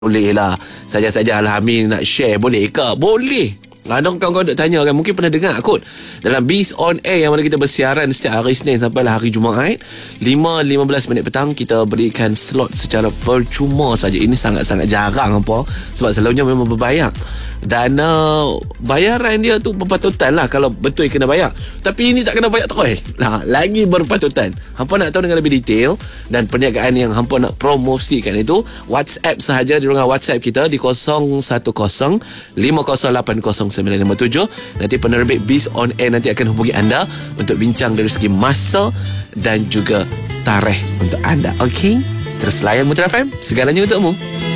boleh lah. Saja-saja Alhamid nak share, boleh ke? Boleh. Ada kawan-kawan nak tanya kan, mungkin pernah dengar kot dalam Biz on Air yang mana kita bersiaran setiap hari Isnin sampai hari Jumaat 5.15 minit petang, kita berikan slot secara percuma saja. Ini sangat-sangat jarang apa, sebab selalunya memang berbayar. Dan bayaran dia tu berpatutan lah kalau betul kena bayar. Tapi ini tak kena bayar terus. Nah, lagi berpatutan. Hampa nak tahu dengan lebih detail dan perniagaan yang hampa nak promosikan itu, WhatsApp sahaja di ruangan WhatsApp kita di 010-5080-957. Nanti penerbit Biz on Air nanti akan hubungi anda untuk bincang dari segi masa dan juga tarikh untuk anda. Okey? Terus layan Mutra FM, segalanya untukmu.